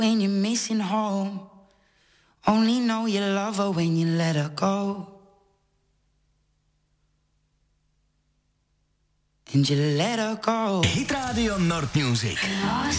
when you're missing home. Only know you love her when you let her go. And you let her go. Hit Radio Nord Music.